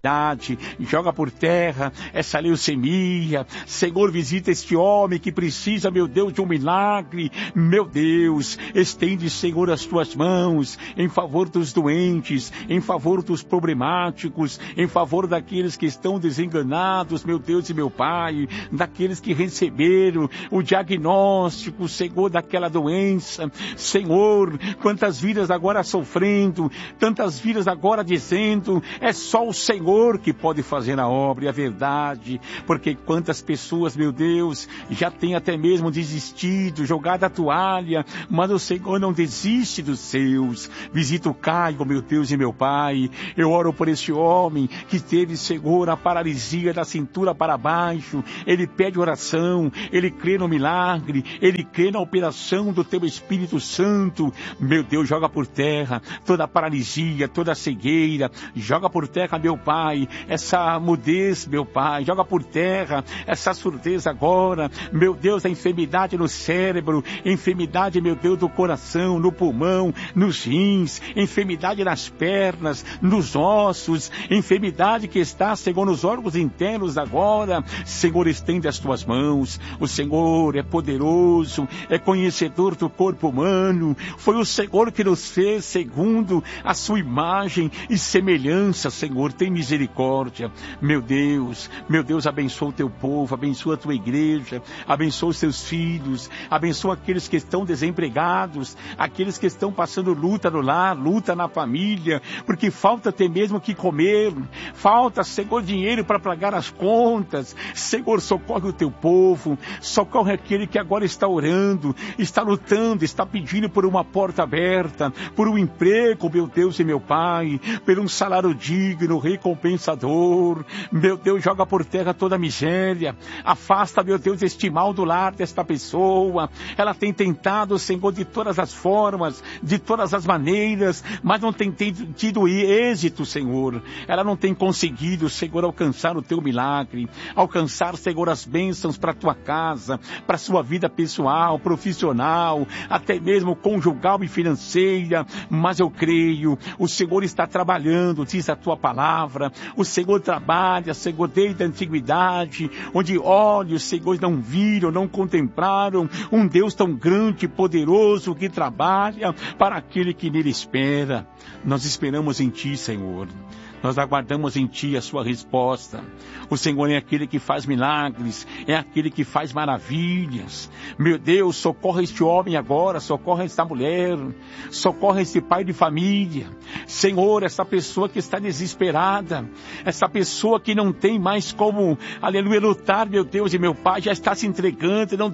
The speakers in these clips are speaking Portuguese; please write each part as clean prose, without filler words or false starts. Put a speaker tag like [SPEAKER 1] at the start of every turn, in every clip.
[SPEAKER 1] enfermidade, joga por terra essa leucemia. Senhor, visita este homem que precisa, meu Deus, de um milagre. Meu Deus, estende, Senhor, as tuas mãos em favor dos doentes, em favor dos problemáticos, em favor daqueles que estão desenganados, meu Deus e meu Pai, daqueles que receberam o diagnóstico, Senhor, daquela doença. Senhor, quantas vidas agora sofrendo, tantas vidas agora dizendo, é só o Senhor que pode fazer a obra. E a verdade, porque quantas pessoas, meu Deus, já têm até mesmo desistido, jogado a toalha, mas o Senhor não desiste dos seus. Visita o Caio, meu Deus e meu Pai. Eu oro por esse homem que teve, Senhor, a paralisia da cintura para baixo. Ele pede oração, ele crê no milagre, ele crê na operação do teu Espírito Santo. Meu Deus, joga por terra toda a paralisia, toda a cegueira. Joga por terra, meu Pai, essa mudez, meu Pai. Joga por terra essa surdez agora. Meu Deus, a enfermidade no cérebro, enfermidade, meu Deus, do coração, no pulmão, nos rins, enfermidade nas pernas, nos ossos, enfermidade que está, Senhor, nos órgãos internos agora. Senhor, estende as tuas mãos. O Senhor é poderoso, é conhecedor do corpo humano. Foi o Senhor que nos fez segundo a sua imagem e semelhança. Senhor, tem misericórdia. Meu Deus, abençoa o teu povo, abençoa a tua igreja, abençoa os teus filhos, abençoa aqueles que estão desempregados, aqueles que estão passando luta no lar, luta na família, porque falta até mesmo o que comer, falta, Senhor, dinheiro para pagar as contas. Senhor, socorre o teu povo, socorre aquele que agora está orando, está lutando, está pedindo por uma porta aberta, por um emprego, meu Deus e meu Pai, por um salário digno, recompensador. Meu Deus, joga por terra toda a miséria, afasta, meu Deus, este mal do lar desta pessoa. Ela tem tentado, Senhor, de todas as formas, de todas as maneiras, mas não tem tido êxito, Senhor. Ela não tem conseguido, Senhor, alcançar o teu milagre, alcançar, Senhor, as bênçãos para a tua casa, para a sua vida pessoal, profissional, até mesmo conjugal e financeira. Mas eu creio, o Senhor está trabalhando, diz a tua palavra. O Senhor trabalha, Senhor, desde a antiguidade, onde olhos, Senhor, não viram, não contemplaram um Deus tão grande e poderoso que trabalha para aquele que nele espera. Nós esperamos em ti, Senhor. Nós aguardamos em ti a sua resposta. O Senhor é aquele que faz milagres, é aquele que faz maravilhas. Meu Deus, socorre este homem agora, socorre esta mulher, socorre este pai de família. Senhor, essa pessoa que está desesperada, essa pessoa que não tem mais como, aleluia, lutar, meu Deus e meu Pai, já está se entregando. Não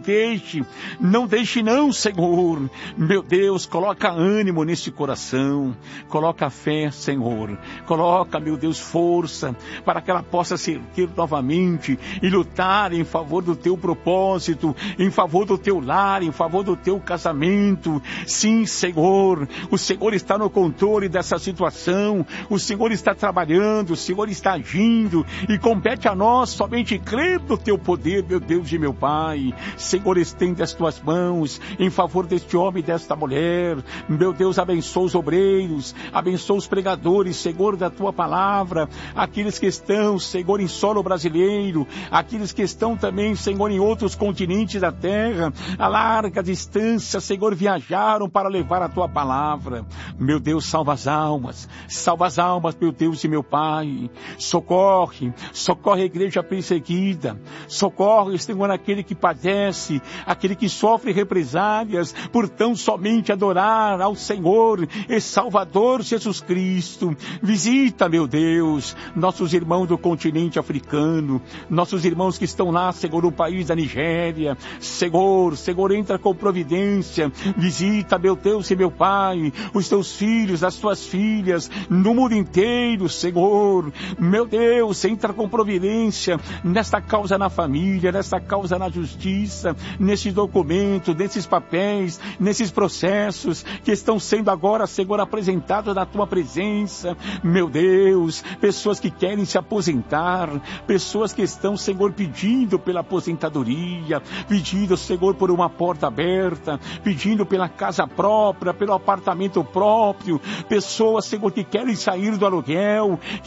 [SPEAKER 1] deixe não, Senhor. Meu Deus, coloca ânimo neste coração, coloca fé, Senhor, coloca, meu Deus, força, para que ela possa se erguer novamente e lutar em favor do teu propósito, em favor do teu lar, em favor do teu casamento. Sim, Senhor, o Senhor está no controle dessa situação, o Senhor está trabalhando, o Senhor está agindo, e compete a nós somente crer no teu poder, meu Deus e meu Pai. Senhor, estende as tuas mãos em favor deste homem e desta mulher. Meu Deus, abençoa os obreiros, abençoa os pregadores, Senhor, da tua palavra, aqueles que estão, Senhor, em solo brasileiro, aqueles que estão também, Senhor, em outros continentes da terra, a larga distância, Senhor, viajaram para levar a tua palavra. Meu Deus, salva as almas, meu Deus e meu Pai. Socorre a igreja perseguida, socorre, Senhor, aquele que padece, aquele que sofre represálias por tão somente adorar ao Senhor e Salvador Jesus Cristo. Visita, meu Deus, nossos irmãos do continente africano, nossos irmãos que estão lá, Senhor, no país da Nigéria. Senhor, entra com providência, visita, meu Deus e meu Pai, os teus filhos, as tuas filhas, no mundo inteiro, Senhor. Meu Deus, entra com providência nesta causa na família, nesta causa na justiça, nesses documentos, nesses papéis, nesses processos que estão sendo agora, Senhor, apresentados na tua presença. Meu Deus, pessoas que querem se aposentar, pessoas que estão, Senhor, pedindo pela aposentadoria, pedindo, Senhor, por uma porta aberta, pedindo pela casa própria, pelo apartamento próprio, pessoas, Senhor, que querem sair do aluguel, que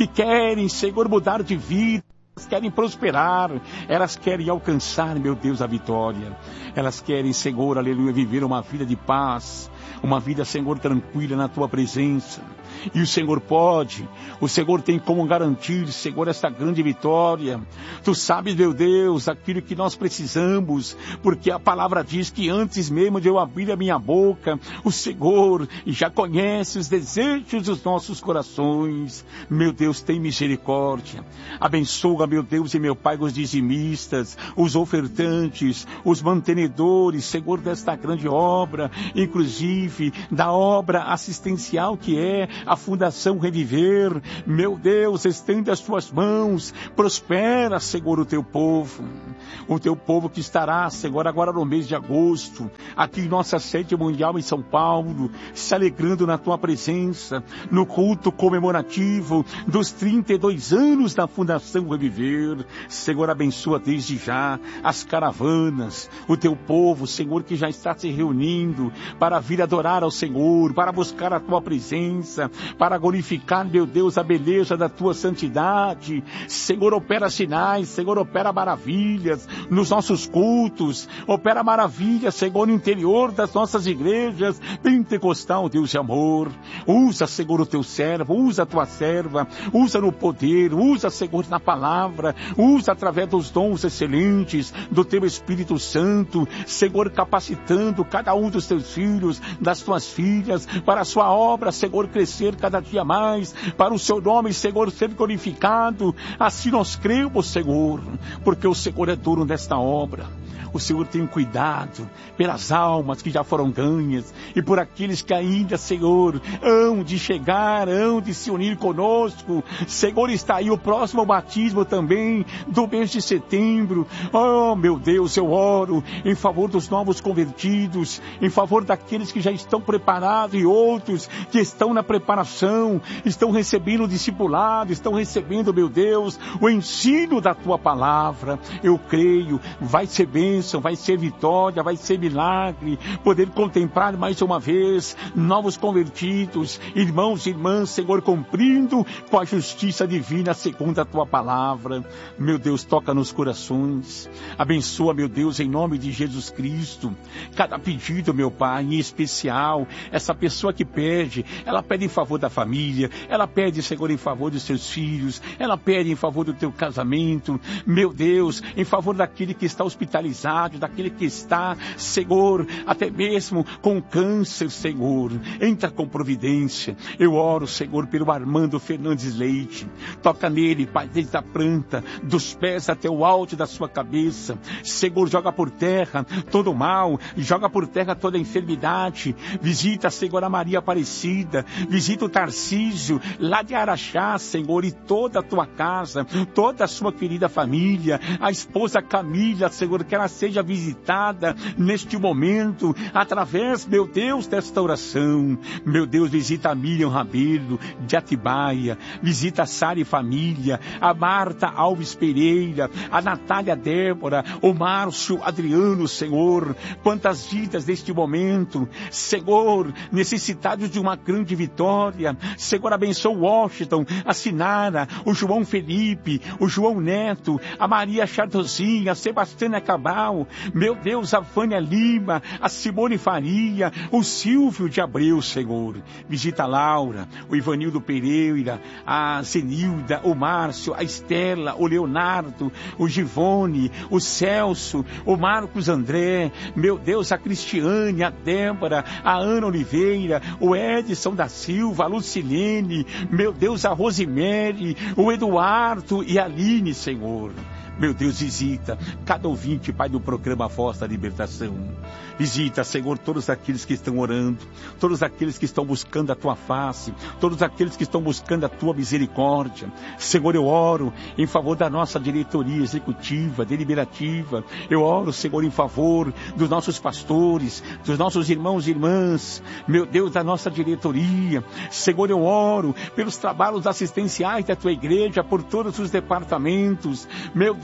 [SPEAKER 1] que querem, Senhor, mudar de vida. Elas querem prosperar, elas querem alcançar, meu Deus, a vitória. Elas querem, Senhor, aleluia, viver uma vida de paz, uma vida, Senhor, tranquila na Tua presença. E o Senhor pode, o Senhor tem como garantir, Senhor, esta grande vitória. Tu sabes, meu Deus, aquilo que nós precisamos, porque a palavra diz que antes mesmo de eu abrir a minha boca, o Senhor já conhece os desejos dos nossos corações. Meu Deus, tem misericórdia. Abençoa, meu Deus e meu Pai, os dizimistas, os ofertantes, os mantenedores, Senhor, desta grande obra, inclusive da obra assistencial que é a Fundação Reviver. Meu Deus, estende as tuas mãos, prospera, Senhor, o teu povo que estará, Senhor, agora no mês de agosto, aqui em nossa sede mundial em São Paulo, se alegrando na tua presença, no culto comemorativo dos 32 anos da Fundação Reviver. Senhor, abençoa desde já as caravanas, o teu povo, Senhor, que já está se reunindo para vir adorar ao Senhor, para buscar a tua presença, para glorificar, meu Deus, a beleza da tua santidade. Senhor, opera sinais, Senhor, opera maravilhas nos nossos cultos, opera maravilhas, Senhor, no interior das nossas igrejas pentecostal, Deus de amor. Usa, Senhor, o teu servo, usa a tua serva, usa no poder, usa, Senhor, na palavra, usa através dos dons excelentes do teu Espírito Santo, Senhor, capacitando cada um dos teus filhos, das tuas filhas, para a sua obra, Senhor, crescer cada dia mais, para o seu nome, Senhor, ser glorificado. Assim nós cremos, Senhor, porque o Senhor é dono desta obra. O Senhor tem cuidado pelas almas que já foram ganhas e por aqueles que ainda, Senhor, hão de chegar, hão de se unir conosco. Senhor, está aí o próximo batismo também do mês de setembro. Oh, meu Deus, eu oro em favor dos novos convertidos, em favor daqueles que já estão preparados e outros que estão na preparação, estão recebendo o discipulado, estão recebendo, meu Deus, o ensino da tua palavra. Eu creio, vai ser bênção, vai ser vitória, vai ser milagre, poder contemplar mais uma vez novos convertidos, irmãos e irmãs, Senhor, cumprindo com a justiça divina segundo a tua palavra. Meu Deus, toca nos corações, abençoa, meu Deus, em nome de Jesus Cristo, cada pedido, meu Pai, em especial, essa pessoa que pede, ela pede em favor da família, ela pede, Senhor, em favor dos seus filhos, ela pede em favor do teu casamento, meu Deus, em favor daquele que está hospitalizado, daquele que está, Senhor, até mesmo com câncer, Senhor, entra com providência. Eu oro, Senhor, pelo Armando Fernandes Leite, toca nele, Pai, desde a planta, dos pés até o alto da sua cabeça, Senhor, joga por terra todo o mal, joga por terra toda a enfermidade, visita, Senhor, a Maria Aparecida, visita o Tarcísio, lá de Araxá, Senhor, e toda a tua casa, toda a sua querida família, a esposa Camila, Senhor, que ela seja visitada neste momento, através, meu Deus, desta oração. Meu Deus, visita a Miriam Rabelo, de Atibaia, visita a Sara e família, a Marta Alves Pereira, a Natália Débora, o Márcio Adriano, Senhor, quantas vidas neste momento, Senhor, necessitados de uma grande vitória. Senhor, abençoa o Washington, a Sinara, o João Felipe, o João Neto, a Maria Chardozinha, a Sebastiana Cabral, meu Deus, a Vânia Lima, a Simone Faria, o Silvio de Abreu, Senhor. Visita a Laura, o Ivanildo Pereira, a Zenilda, o Márcio, a Estela, o Leonardo, o Givone, o Celso, o Marcos André, meu Deus, a Cristiane, a Débora, a Ana Oliveira, o Edson da Silva, a Lucilene, meu Deus, a Rosemary, o Eduardo e a Aline, Senhor. Meu Deus, visita cada ouvinte, Pai, do programa Voz da Libertação. Visita, Senhor, todos aqueles que estão orando, todos aqueles que estão buscando a tua face, todos aqueles que estão buscando a tua misericórdia. Senhor, eu oro em favor da nossa diretoria executiva, deliberativa. Eu oro, Senhor, em favor dos nossos pastores, dos nossos irmãos e irmãs. Meu Deus, da nossa diretoria. Senhor, eu oro pelos trabalhos assistenciais da tua igreja, por todos os departamentos. Meu Deus,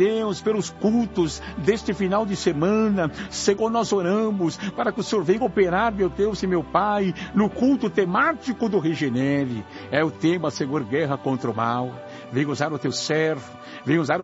[SPEAKER 1] Deus, pelos cultos deste final de semana. Senhor, nós oramos para que o Senhor venha operar, meu Deus e meu Pai, no culto temático do Regenere. É o tema, Senhor, guerra contra o mal. Venha usar o teu servo, venha usar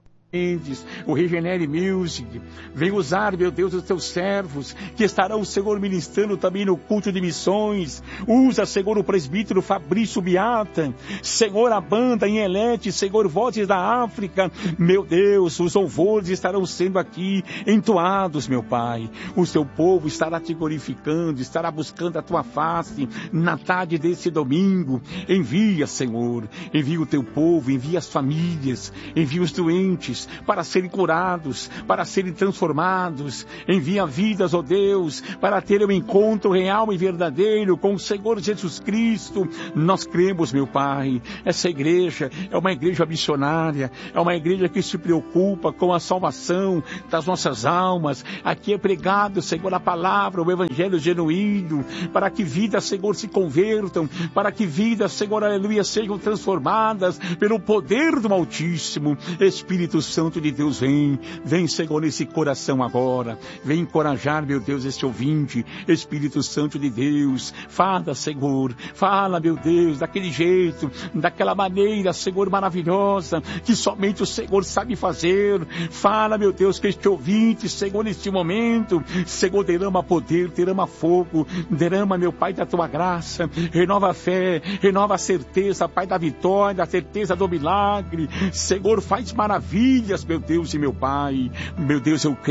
[SPEAKER 1] o Regenere Music, vem usar, meu Deus, os teus servos, que estarão, Senhor, ministrando também no culto de missões. Usa, Senhor, o presbítero Fabrício Beata, Senhor, a banda em Elete, Senhor, Vozes da África, meu Deus, os louvores estarão sendo aqui entoados, meu Pai. O teu povo estará te glorificando, estará buscando a tua face na tarde desse domingo. Envia, Senhor, envia o teu povo, envia as famílias, envia os doentes, para serem curados, para serem transformados. Envia vidas, ó Deus, para ter um encontro real e verdadeiro com o Senhor Jesus Cristo. Nós cremos, meu Pai, essa igreja é uma igreja missionária, é uma igreja que se preocupa com a salvação das nossas almas. Aqui é pregado, Senhor, a palavra, o evangelho genuíno, para que vidas, Senhor, se convertam, para que vidas, Senhor, aleluia, sejam transformadas pelo poder do Altíssimo. Espírito Santo de Deus, vem, Senhor, nesse coração agora, vem encorajar, meu Deus, este ouvinte. Espírito Santo de Deus, fala, Senhor, fala, meu Deus, daquele jeito, daquela maneira, Senhor, maravilhosa, que somente o Senhor sabe fazer. Fala, meu Deus, que este ouvinte, Senhor, neste momento, Senhor, derrama poder, derrama fogo, derrama, meu Pai, da tua graça, renova a fé, renova a certeza, Pai, da vitória, da certeza do milagre. Senhor, faz maravilha, meu Deus e meu Pai. Meu Deus, eu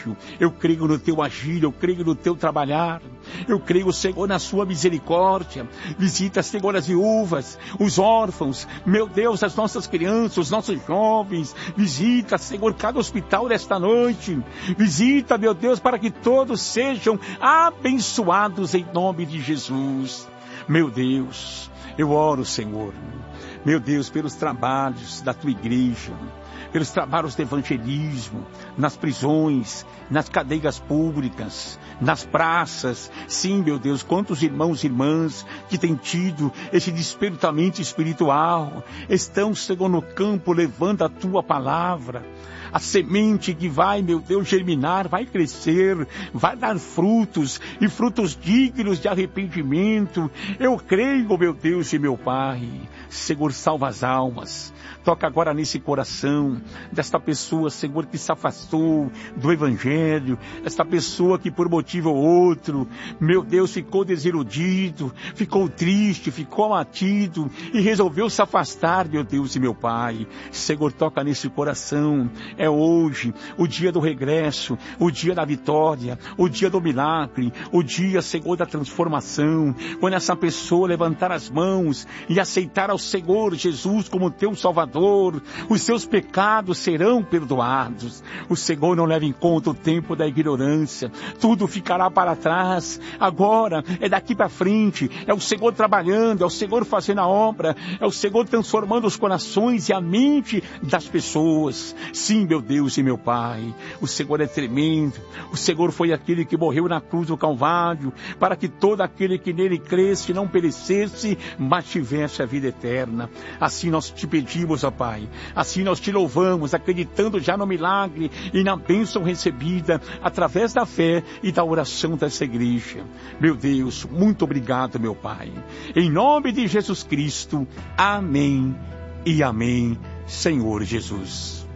[SPEAKER 1] creio no teu agir, eu creio no teu trabalhar, eu creio, Senhor, na sua misericórdia. Visita, Senhor, as viúvas, os órfãos, meu Deus, as nossas crianças, os nossos jovens. Visita, Senhor, cada hospital desta noite. Visita, meu Deus, para que todos sejam abençoados em nome de Jesus. Meu Deus, eu oro, Senhor, meu Deus, pelos trabalhos da tua igreja, pelos trabalhos de evangelismo, nas prisões, nas cadeias públicas, nas praças. Sim, meu Deus, quantos irmãos e irmãs que têm tido esse despertamento espiritual, estão, Senhor, no campo, levando a tua palavra. A semente que vai, meu Deus, germinar, vai crescer, vai dar frutos, e frutos dignos de arrependimento. Eu creio, meu Deus e meu Pai. Senhor, salva as almas. Toca agora nesse coração desta pessoa, Senhor, que se afastou do Evangelho, esta pessoa que por motivo ou outro, meu Deus, ficou desiludido, ficou triste, ficou abatido e resolveu se afastar, meu Deus e meu Pai. Senhor, toca nesse coração. É hoje o dia do regresso, o dia da vitória, o dia do milagre, o dia, Senhor, da transformação. Quando essa pessoa levantar as mãos e aceitar ao Senhor Jesus como teu Salvador, os seus pecados serão perdoados. O Senhor não leva em conta o tempo da ignorância. Tudo ficará para trás. Agora é daqui para frente. É o Senhor trabalhando, é o Senhor fazendo a obra, é o Senhor transformando os corações e a mente das pessoas. Sim, meu Deus e meu Pai, o Senhor é tremendo. O Senhor foi aquele que morreu na cruz do Calvário, para que todo aquele que nele cresce não perecesse, mas tivesse a vida eterna. Assim nós te pedimos, ó Pai, assim nós te louvamos, acreditando já no milagre e na bênção recebida através da fé e da oração dessa igreja. Meu Deus, muito obrigado, meu Pai. Em nome de Jesus Cristo, amém e amém, Senhor Jesus.